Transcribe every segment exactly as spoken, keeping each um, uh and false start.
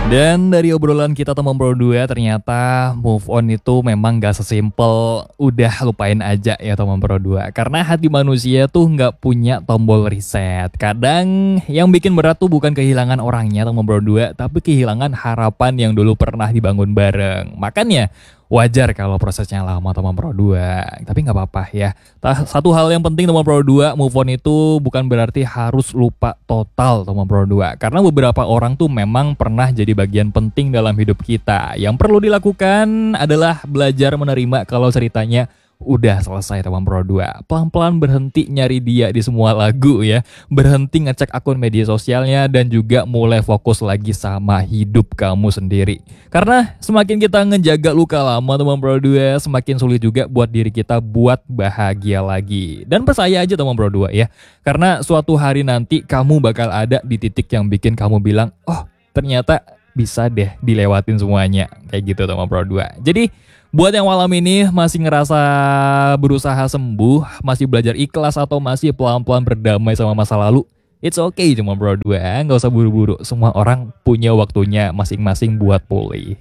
Dan dari obrolan kita teman Pro dua, ternyata move on itu memang gak sesimpel udah lupain aja ya teman Pro dua. Karena hati manusia tuh gak punya tombol reset. Kadang yang bikin berat tuh bukan kehilangan orangnya teman Pro dua, tapi kehilangan harapan yang dulu pernah dibangun bareng. Makanya wajar kalau prosesnya lama teman Pro dua, tapi nggak apa-apa ya. Satu hal yang penting teman Pro dua, move on itu bukan berarti harus lupa total teman Pro dua. Karena beberapa orang tuh memang pernah jadi bagian penting dalam hidup kita. Yang perlu dilakukan adalah belajar menerima kalau ceritanya udah selesai teman Pro dua. Pelan-pelan berhenti nyari dia di semua lagu ya. Berhenti ngecek akun media sosialnya dan juga mulai fokus lagi sama hidup kamu sendiri. Karena semakin kita ngejaga luka lama teman Pro dua, semakin sulit juga buat diri kita buat bahagia lagi. Dan percaya aja teman Pro dua ya. Karena suatu hari nanti kamu bakal ada di titik yang bikin kamu bilang, "Oh, ternyata bisa deh dilewatin semuanya." Kayak gitu teman Pro dua. Jadi buat yang malam ini masih ngerasa berusaha sembuh, masih belajar ikhlas atau masih pelan-pelan berdamai sama masa lalu, it's okay cuma Pro dua, nggak usah buru-buru. Semua orang punya waktunya masing-masing buat pulih.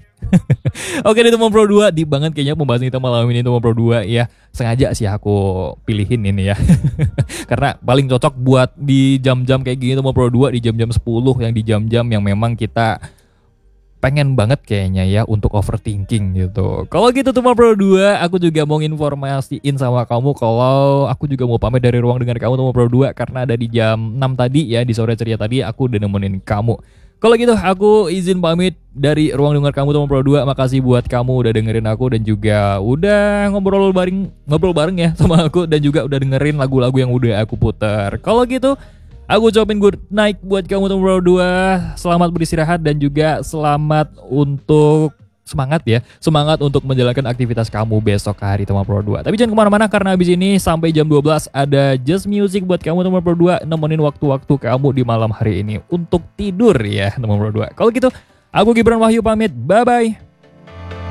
Oke nih teman Pro dua, deep banget kayaknya pembahasan kita malam ini teman Pro dua ya. Sengaja sih aku pilihin ini ya. Karena paling cocok buat di jam-jam kayak gini teman Pro dua, di jam-jam sepuluh, yang di jam-jam yang memang kita pengen banget kayaknya ya untuk overthinking gitu. Kalau gitu teman Pro dua, aku juga mau informasiin sama kamu kalau aku juga mau pamit dari ruang dengar kamu teman Pro dua, karena ada di jam enam tadi ya, di sore ceria tadi aku udah nemenin kamu. Kalau gitu aku izin pamit dari ruang dengar kamu teman Pro dua. Makasih buat kamu udah dengerin aku dan juga udah ngobrol bareng ngobrol bareng ya sama aku, dan juga udah dengerin lagu-lagu yang udah aku putar. Kalau gitu aku ucapin good night buat kamu teman Pro dua. Selamat beristirahat dan juga selamat untuk semangat ya. Semangat untuk menjalankan aktivitas kamu besok hari teman Pro dua. Tapi jangan kemana-mana karena abis ini sampai jam dua belas ada Just Music buat kamu teman Pro dua. Nemenin waktu-waktu kamu di malam hari ini untuk tidur ya teman Pro dua. Kalau gitu aku Gibran Wahyu pamit. Bye-bye.